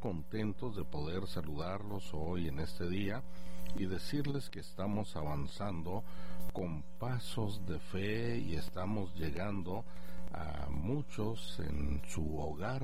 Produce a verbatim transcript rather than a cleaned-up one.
contentos de poder saludarlos hoy en este día y decirles que estamos avanzando con pasos de fe y estamos llegando a muchos en su hogar